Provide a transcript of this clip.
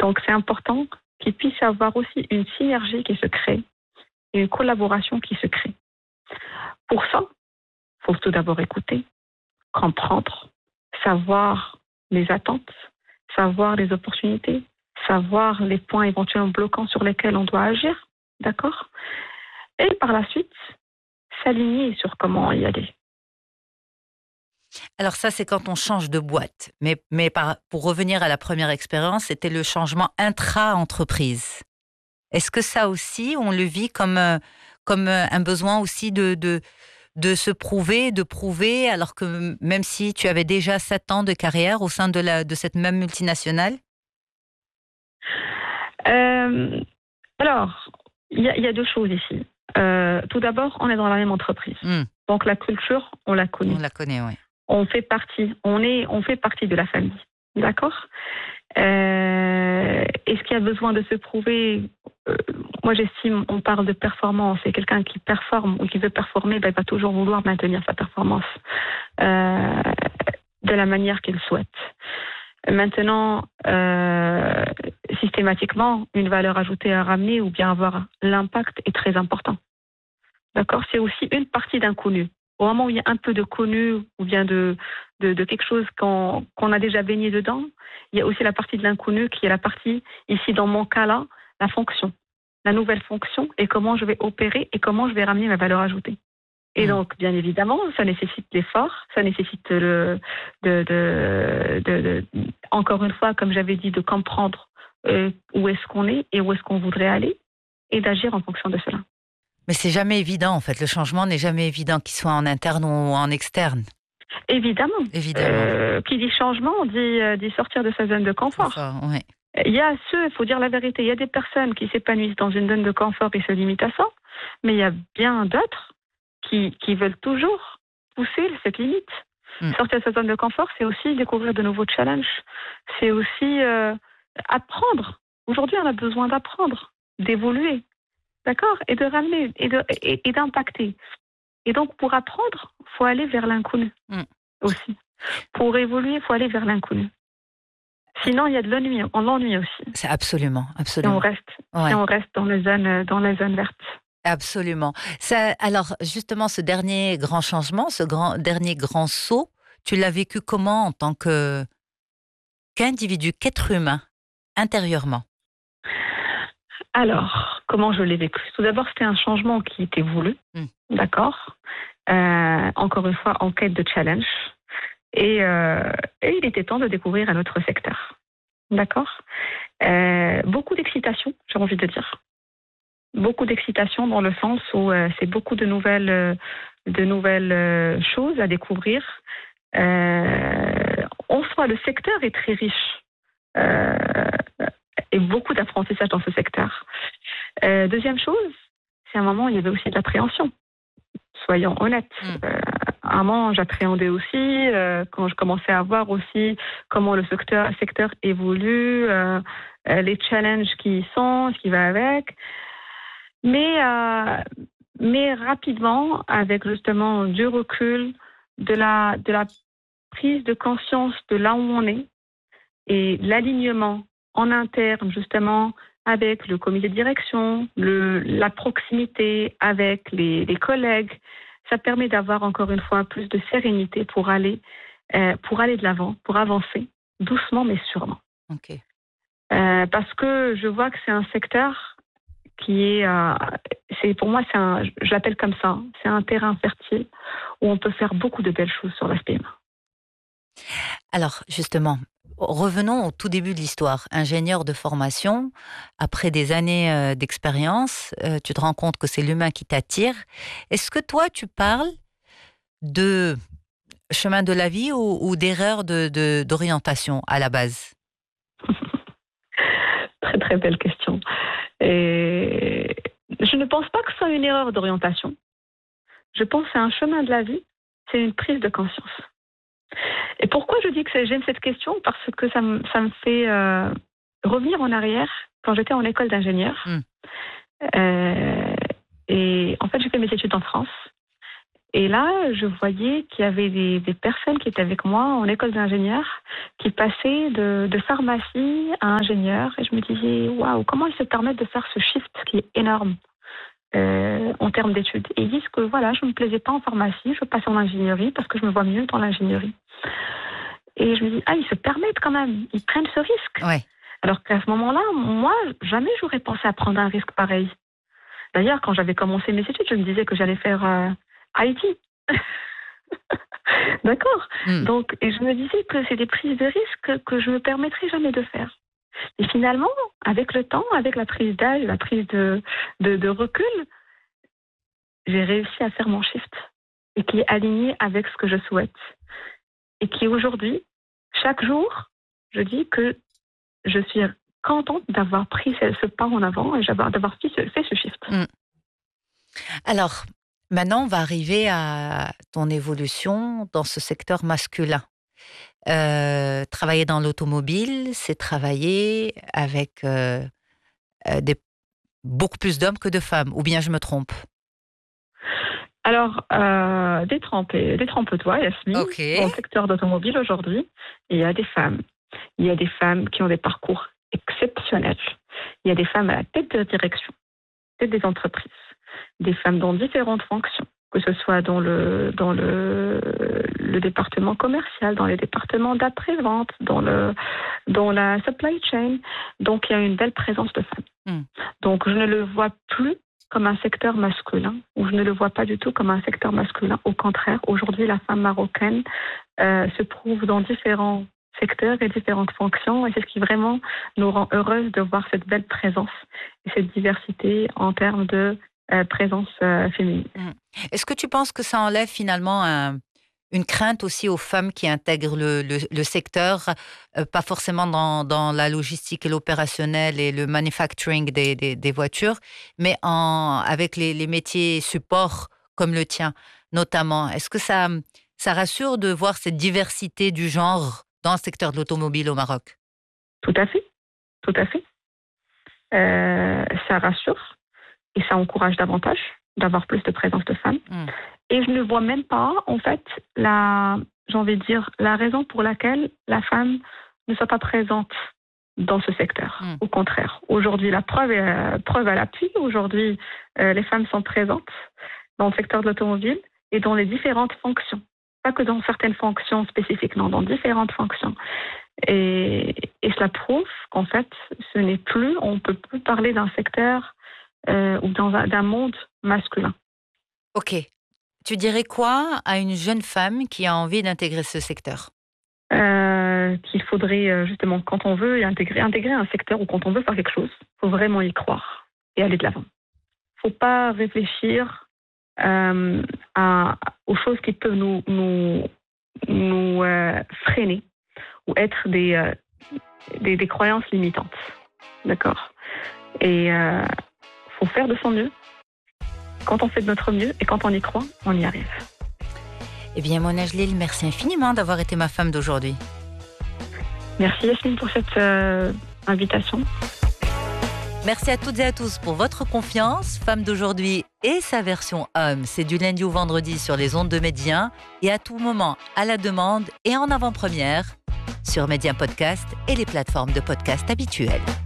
Donc, c'est important qu'il puisse y avoir aussi une synergie qui se crée et une collaboration qui se crée. Pour ça, il faut tout d'abord écouter, comprendre, savoir les attentes, savoir les opportunités, savoir les points éventuellement bloquants sur lesquels on doit agir, d'accord? Et par la suite, s'aligner sur comment y aller. Alors ça, c'est quand on change de boîte. Pour revenir à la première expérience, c'était le changement intra-entreprise. Est-ce que ça aussi, on le vit comme un besoin aussi de se prouver, de prouver, alors que même si tu avais déjà 7 ans de carrière au sein de cette même multinationale? Euh, alors, il y a deux choses ici. Tout d'abord, on est dans la même entreprise. Donc la culture, on la connaît. On la connaît, oui. On fait partie de la famille. D'accord? Est-ce qu'il y a besoin de se prouver? Moi, j'estime, on parle de performance. Et quelqu'un qui performe ou qui veut performer, il va toujours vouloir maintenir sa performance de la manière qu'il souhaite. Maintenant, systématiquement, une valeur ajoutée à ramener ou bien avoir l'impact est très important. D'accord? C'est aussi une partie d'un connu. Au moment où il y a un peu de connu ou bien de quelque chose qu'on a déjà baigné dedans, il y a aussi la partie de l'inconnu qui est la partie, ici dans mon cas-là, la fonction. La nouvelle fonction et comment je vais opérer et comment je vais ramener ma valeur ajoutée. Et donc, bien évidemment, ça nécessite l'effort, ça nécessite encore une fois, comme j'avais dit, de comprendre où est-ce qu'on est et où est-ce qu'on voudrait aller et d'agir en fonction de cela. Mais c'est jamais évident, en fait. Le changement n'est jamais évident, qu'il soit en interne ou en externe. Évidemment. Qui dit changement dit sortir de sa zone de confort. Ouais. Il y a il faut dire la vérité, il y a des personnes qui s'épanouissent dans une zone de confort et se limitent à ça, mais il y a bien d'autres qui veulent toujours pousser cette limite. Sortir de sa zone de confort, c'est aussi découvrir de nouveaux challenges. C'est aussi apprendre. Aujourd'hui, on a besoin d'apprendre, d'évoluer. D'accord? Et de ramener et d'impacter. Et donc, pour apprendre, il faut aller vers l'inconnu aussi. Pour évoluer, il faut aller vers l'inconnu. Sinon, il y a de l'ennui. On l'ennuie aussi. C'est absolument. Si on reste dans les zones vertes. Absolument. Alors, justement, ce dernier grand changement, dernier grand saut, tu l'as vécu comment en tant qu'individu, qu'être humain, intérieurement? Alors, comment je l'ai vécu? Tout d'abord, c'était un changement qui était voulu, d'accord? Encore une fois, en quête de challenge. Et il était temps de découvrir un autre secteur, d'accord? Beaucoup d'excitation, j'ai envie de dire. Beaucoup d'excitation dans le sens où c'est beaucoup de nouvelles choses à découvrir. En soi, le secteur est très riche. Et beaucoup d'apprentissage dans ce secteur. Deuxième chose, c'est un moment où il y avait aussi de l'appréhension. Soyons honnêtes. À un moment, j'appréhendais aussi quand je commençais à voir aussi comment le secteur évolue, les challenges qui y sont, ce qui va avec. Mais rapidement, avec justement du recul, de la prise de conscience de là où on est et l'alignement en interne, justement, avec le comité de direction, la proximité avec les collègues, ça permet d'avoir encore une fois plus de sérénité pour aller de l'avant, pour avancer, doucement mais sûrement. Okay. Parce que je vois que c'est un secteur qui est, pour moi, je l'appelle comme ça, c'est un terrain fertile où on peut faire beaucoup de belles choses sur l'aspect humain. Alors, justement, revenons au tout début de l'histoire. Ingénieur de formation, après des années d'expérience, tu te rends compte que c'est l'humain qui t'attire. Est-ce que toi, tu parles de chemin de la vie ou d'erreur d'orientation à la base? Très, très belle question. Et je ne pense pas que ce soit une erreur d'orientation. Je pense que c'est un chemin de la vie, c'est une prise de conscience. Et pourquoi je dis que j'aime cette question? Parce que ça me fait revenir en arrière quand j'étais en école d'ingénieur. Et en fait, j'ai fait mes études en France. Et là, je voyais qu'il y avait des personnes qui étaient avec moi en école d'ingénieur qui passaient de pharmacie à ingénieur. Et je me disais, waouh, comment ils se permettent de faire ce shift qui est énorme en termes d'études. Et ils disent que voilà, je ne me plaisais pas en pharmacie, je passe en ingénierie parce que je me vois mieux dans l'ingénierie. Et je me dis, ils se permettent quand même, ils prennent ce risque. Ouais. Alors qu'à ce moment-là, moi, jamais j'aurais pensé à prendre un risque pareil. D'ailleurs, quand j'avais commencé mes études, je me disais que j'allais faire IT. D'accord. Donc, et je me disais que c'est des prises de risque que je ne me permettrais jamais de faire. Et finalement, avec le temps, avec la prise d'âge, la prise de recul, j'ai réussi à faire mon shift et qui est aligné avec ce que je souhaite. Et qui aujourd'hui, chaque jour, je dis que je suis contente d'avoir pris ce pas en avant et d'avoir fait ce shift. Alors, maintenant, on va arriver à ton évolution dans ce secteur masculin. Travailler dans l'automobile, c'est travailler avec beaucoup plus d'hommes que de femmes, ou bien je me trompe? Alors, détrompe-toi, Yasmine. Okay. Dans le secteur d'automobile aujourd'hui, il y a des femmes. Il y a des femmes qui ont des parcours exceptionnels. Il y a des femmes à la tête de direction, tête des entreprises. Des femmes dans différentes fonctions, que ce soit dans le département commercial, dans les départements d'après-vente, dans la supply chain. Donc, il y a une belle présence de femmes. Donc, je ne le vois plus comme un secteur masculin, ou je ne le vois pas du tout comme un secteur masculin. Au contraire, aujourd'hui, la femme marocaine se trouve dans différents secteurs et différentes fonctions, et c'est ce qui vraiment nous rend heureuses de voir cette belle présence et cette diversité en termes de présence féminine. Est-ce que tu penses que ça enlève finalement une crainte aussi aux femmes qui intègrent le secteur, pas forcément dans la logistique et l'opérationnel et le manufacturing des voitures, mais avec les métiers support comme le tien notamment? Est-ce que ça rassure de voir cette diversité du genre dans le secteur de l'automobile au Maroc? Tout à fait, tout à fait. Ça rassure. Et ça encourage davantage d'avoir plus de présence de femmes. Et je ne vois même pas, en fait, la raison pour laquelle la femme ne soit pas présente dans ce secteur. Au contraire, aujourd'hui, la preuve à l'appui. Aujourd'hui, les femmes sont présentes dans le secteur de l'automobile et dans les différentes fonctions. Pas que dans certaines fonctions spécifiques, non, dans différentes fonctions. Et cela prouve qu'en fait, on ne peut plus parler d'un secteur ou d'un monde masculin. Ok. Tu dirais quoi à une jeune femme qui a envie d'intégrer ce secteur? Qu'il faudrait justement, quand on veut intégrer un secteur ou quand on veut faire quelque chose, il faut vraiment y croire et aller de l'avant. Il ne faut pas réfléchir aux choses qui peuvent nous freiner ou être des croyances limitantes. D'accord? Et faut faire de son mieux. Quand on fait de notre mieux et quand on y croit, on y arrive. Eh bien, Mona Jalil, merci infiniment d'avoir été ma femme d'aujourd'hui. Merci Yasmine pour cette invitation. Merci à toutes et à tous pour votre confiance. Femme d'aujourd'hui et sa version homme, c'est du lundi au vendredi sur les ondes de Média et à tout moment à la demande et en avant-première sur Média Podcast et les plateformes de podcast habituelles.